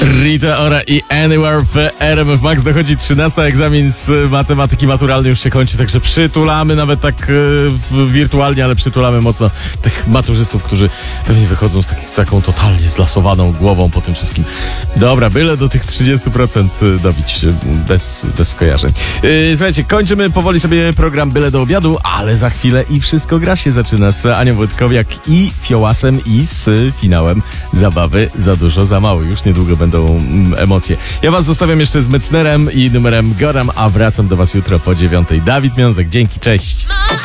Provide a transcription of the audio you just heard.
Rita Ora i Anywhere w RMF Max. Dochodzi 13. egzamin z matematyki maturalnej, już się kończy, także przytulamy nawet tak wirtualnie, ale przytulamy mocno tych maturzystów, którzy pewnie wychodzą z taką totalnie zlasowaną głową po tym wszystkim. Dobra, byle do tych 30% dobić bez skojarzeń. Słuchajcie, kończymy powoli sobie program Byle do obiadu, ale za chwilę i Wszystko gra się zaczyna z Anią Wojtkowiak i Fiołasem i z finałem zabawy Za dużo, za mało. Już niedługo będą emocje. Ja was zostawiam jeszcze z Metznerem i numerem Goram, a wracam do was jutro po 9:00. Dawid Miązek, dzięki, cześć.